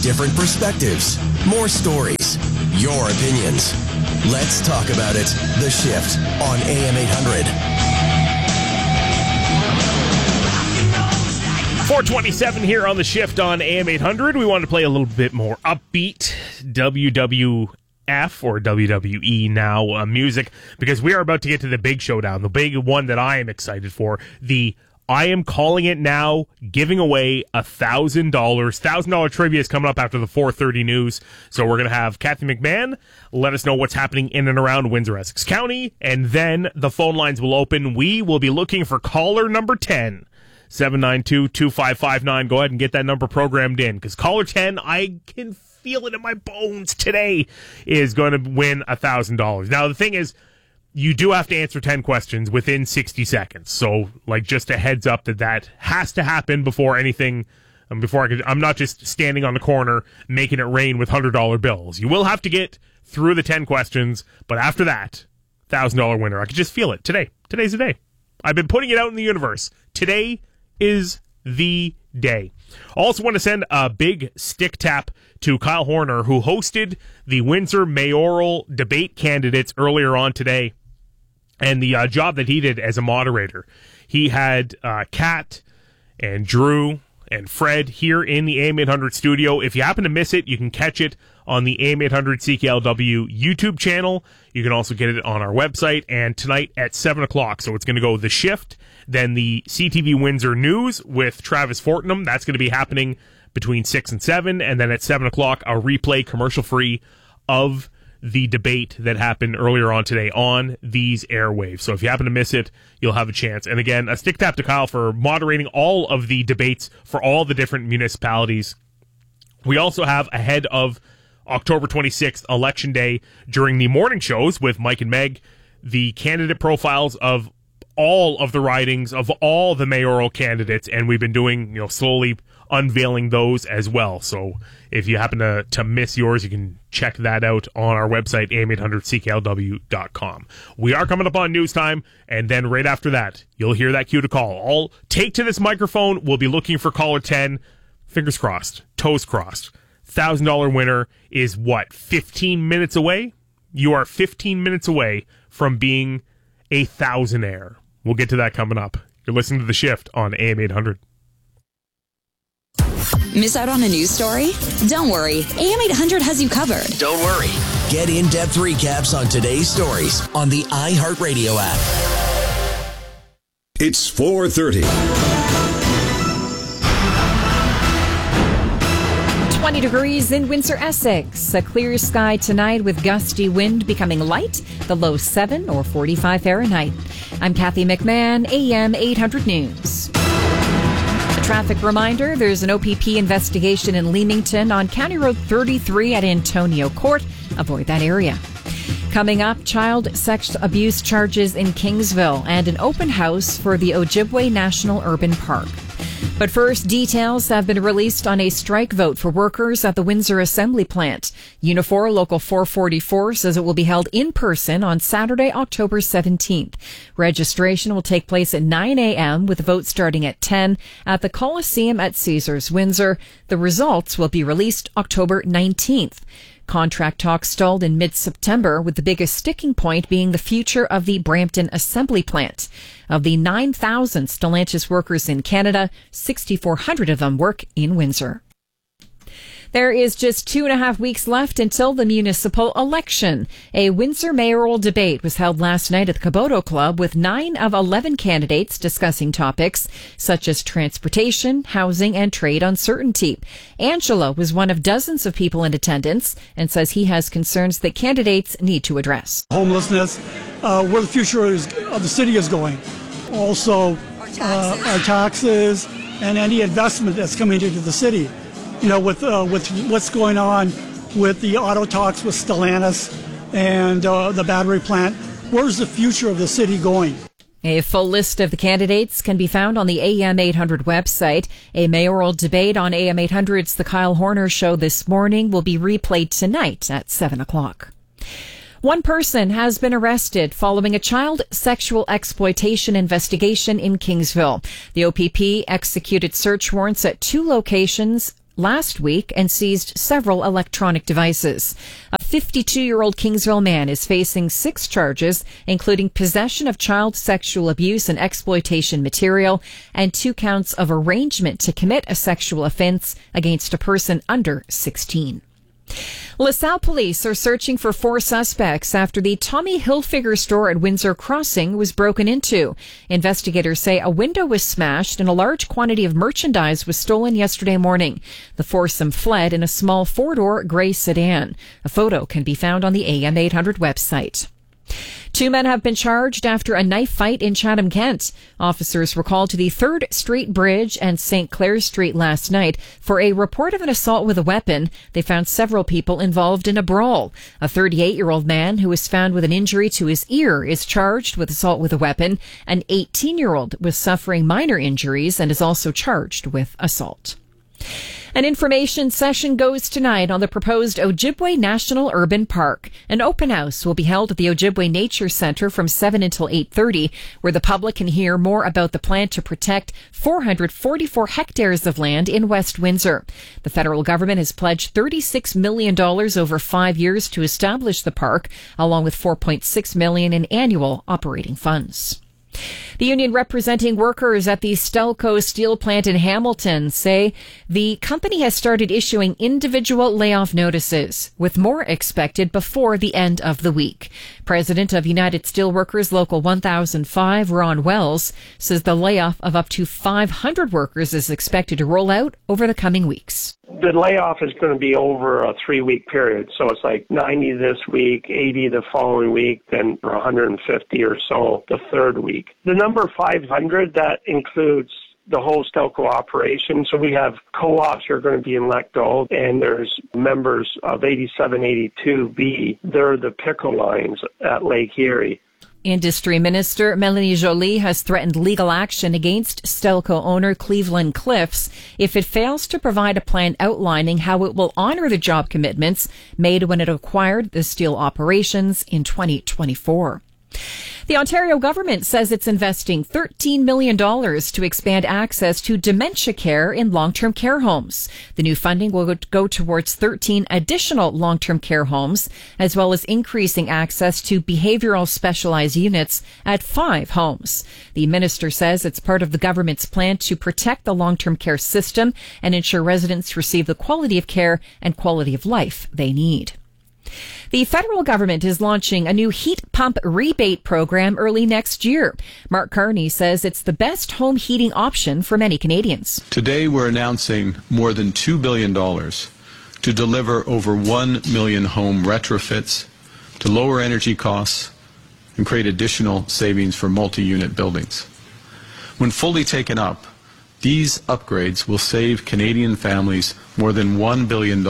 different perspectives, more stories, your opinions. Let's talk about it. The Shift on AM 800. 427 here on The Shift on AM 800. We wanted to play a little bit more upbeat WWF or WWE now music, because we are about to get to the big showdown, the big one that I am excited for. I am calling it now, giving away $1,000. $1,000 trivia is coming up after the 4:30 news. So we're going to have Kathy McMahon let us know what's happening in and around Windsor-Essex County, and then the phone lines will open. We will be looking for caller number 10. 792-2559. Go ahead and get that number programmed in, because caller 10, I can feel it in my bones today, is going to win $1,000. Now, the thing is, you do have to answer 10 questions within 60 seconds. So, just a heads up that has to happen before anything, I'm not just standing on the corner making it rain with $100 bills. You will have to get through the 10 questions, but after that, $1,000 winner. I could just feel it today. Today's the day. I've been putting it out in the universe. Today is the day. Also want to send a big stick tap to Kyle Horner, who hosted the Windsor mayoral debate candidates earlier on today, and the job that he did as a moderator. He had Kat and Drew and Fred here in the AM 800 studio. If you happen to miss it, you can catch it on the AM 800 CKLW YouTube channel. You can also get it on our website, and tonight at 7 o'clock. So it's going to go The Shift, then the CTV Windsor News with Travis Fortnum. That's going to be happening between 6 and 7, and then at 7 o'clock, a replay commercial-free of the debate that happened earlier on today on these airwaves. So if you happen to miss it, you'll have a chance. And again, a stick tap to Kyle for moderating all of the debates for all the different municipalities. We also have, ahead of October 26th, Election Day, during the morning shows with Mike and Meg, the candidate profiles of all of the ridings of all the mayoral candidates, and we've been doing, slowly unveiling those as well. So if you happen to miss yours, you can check that out on our website, am800cklw.com. We are coming up on news time, and then right after that, you'll hear that cue to call. I'll take to this microphone. We'll be looking for caller 10. Fingers crossed, toes crossed. $1,000 winner is 15 minutes away? You are 15 minutes away from being a thousandaire. We'll get to that coming up. You're listening to The Shift on AM 800. Miss out on a news story? Don't worry. AM 800 has you covered. Don't worry. Get in-depth recaps on today's stories on the iHeartRadio app. It's 4:30. 20 degrees in Windsor, Essex. A clear sky tonight with gusty wind becoming light. The low 7 or 45 Fahrenheit. I'm Kathy McMahon, AM 800 News. A traffic reminder, there's an OPP investigation in Leamington on County Road 33 at Antonio Court. Avoid that area. Coming up, child sex abuse charges in Kingsville and an open house for the Ojibwe National Urban Park. But first, details have been released on a strike vote for workers at the Windsor Assembly Plant. Unifor Local 444 says it will be held in person on Saturday, October 17th. Registration will take place at 9 a.m. with the vote starting at 10 at the Coliseum at Caesars Windsor. The results will be released October 19th. Contract talks stalled in mid-September, with the biggest sticking point being the future of the Brampton Assembly Plant. Of the 9,000 Stellantis workers in Canada, 6,400 of them work in Windsor. There is just 2.5 weeks left until the municipal election. A Windsor mayoral debate was held last night at the Caboto Club with 9 of 11 candidates discussing topics such as transportation, housing, and trade uncertainty. Angelo was one of dozens of people in attendance and says he has concerns that candidates need to address. Homelessness, where the future of the city is going. Also, our taxes and any investment that's coming into the city. With what's going on with the auto talks with Stellantis and the battery plant, where's the future of the city going? A full list of the candidates can be found on the AM 800 website. A mayoral debate on AM 800's The Kyle Horner Show this morning will be replayed tonight at 7 o'clock. One person has been arrested following a child sexual exploitation investigation in Kingsville. The OPP executed search warrants at 2 locations last week and seized several electronic devices. A 52-year-old Kingsville man is facing 6 charges, including possession of child sexual abuse and exploitation material, and 2 counts of arrangement to commit a sexual offense against a person under 16. LaSalle police are searching for 4 suspects after the Tommy Hilfiger store at Windsor Crossing was broken into. Investigators say a window was smashed and a large quantity of merchandise was stolen yesterday morning. The foursome fled in a small 4-door gray sedan. A photo can be found on the AM 800 website. 2 men have been charged after a knife fight in Chatham, Kent. Officers were called to the 3rd Street Bridge and St. Clair Street last night for a report of an assault with a weapon. They found several people involved in a brawl. A 38-year-old man who was found with an injury to his ear is charged with assault with a weapon. An 18-year-old was suffering minor injuries and is also charged with assault. An information session goes tonight on the proposed Ojibwe National Urban Park. An open house will be held at the Ojibwe Nature Center from 7 until 8:30, where the public can hear more about the plan to protect 444 hectares of land in West Windsor. The federal government has pledged $36 million over 5 years to establish the park, along with $4.6 million in annual operating funds. The union representing workers at the Stelco steel plant in Hamilton say the company has started issuing individual layoff notices, with more expected before the end of the week. President of United Steelworkers Local 1005, Ron Wells, says the layoff of up to 500 workers is expected to roll out over the coming weeks. The layoff is going to be over a 3-week period. So it's like 90 this week, 80 the following week, then 150 or so the third week. The number 500, that includes the whole Stelco operation. So we have co-ops who are going to be let go, and there's members of 8782B. They're the pickle lines at Lake Erie. Industry Minister Melanie Joly has threatened legal action against Stelco owner Cleveland Cliffs if it fails to provide a plan outlining how it will honor the job commitments made when it acquired the steel operations in 2024. The Ontario government says it's investing $13 million to expand access to dementia care in long-term care homes. The new funding will go towards 13 additional long-term care homes, as well as increasing access to behavioral specialized units at 5 homes. The minister says it's part of the government's plan to protect the long-term care system and ensure residents receive the quality of care and quality of life they need. The federal government is launching a new heat pump rebate program early next year. Mark Carney says it's the best home heating option for many Canadians. Today we're announcing more than $2 billion to deliver over 1 million home retrofits to lower energy costs and create additional savings for multi-unit buildings. When fully taken up, these upgrades will save Canadian families more than $1 billion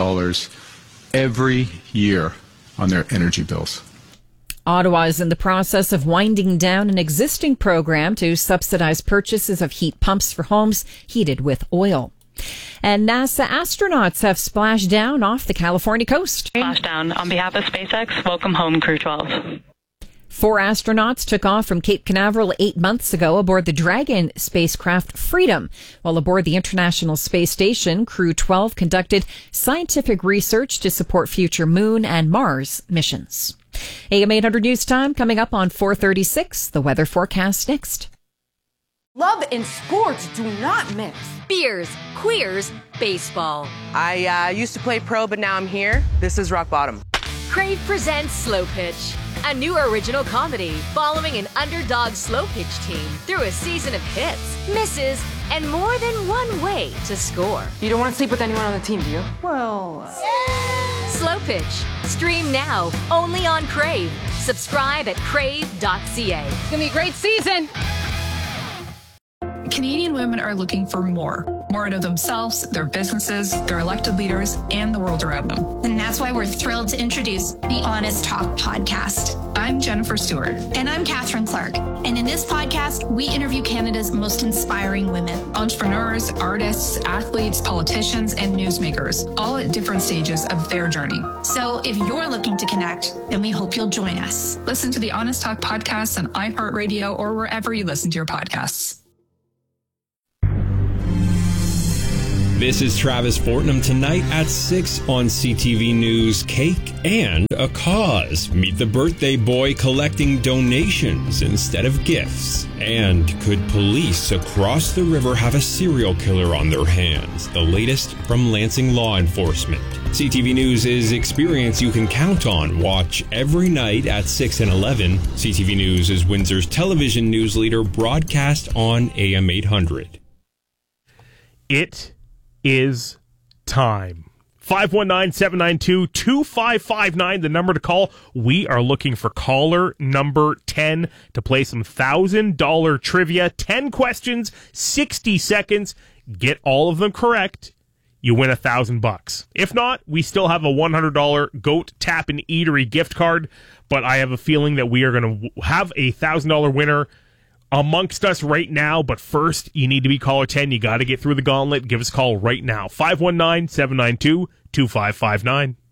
every year on their energy bills. Ottawa is in the process of winding down an existing program to subsidize purchases of heat pumps for homes heated with oil. And NASA astronauts have splashed down off the California coast. Splashdown on behalf of SpaceX. Welcome home, Crew 12. 4 astronauts took off from Cape Canaveral 8 months ago aboard the Dragon spacecraft Freedom. While aboard the International Space Station, Crew 12 conducted scientific research to support future Moon and Mars missions. AM 800 News Time coming up on 4:36. The weather forecast next. Love and sports do not mix. Beers, queers, baseball. I used to play pro, but now I'm here. This is rock bottom. Crave presents Slow Pitch, a new original comedy following an underdog slow pitch team through a season of hits, misses, and more than one way to score. You don't want to sleep with anyone on the team, do you? Well... Slow Pitch. Stream now, only on Crave. Subscribe at crave.ca. It's going to be a great season. Canadian women are looking for more out of themselves, their businesses, their elected leaders, and the world around them. And that's why we're thrilled to introduce the Honest Talk podcast. I'm Jennifer Stewart. And I'm Catherine Clark. And in this podcast, we interview Canada's most inspiring women. Entrepreneurs, artists, athletes, politicians, and newsmakers, all at different stages of their journey. So if you're looking to connect, then we hope you'll join us. Listen to the Honest Talk podcast on iHeartRadio or wherever you listen to your podcasts. This is Travis Fortnum. Tonight at 6 on CTV News, cake and a cause. Meet the birthday boy collecting donations instead of gifts. And could police across the river have a serial killer on their hands? The latest from Lansing law enforcement. CTV News is experience you can count on. Watch every night at 6 and 11. CTV News is Windsor's television news leader, broadcast on AM 800. It is time. 519-792-2559, the number to call. We are looking for caller number 10 to play some $1,000 trivia. 10 questions, 60 seconds. Get all of them correct. You win $1,000. If not, we still have a $100 Goat Tap and Eatery gift card, but I have a feeling that we are going to have a $1,000 winner amongst us right now. But first, you need to be caller 10. You got to get through the gauntlet. Give us a call right now. 519-792-2559.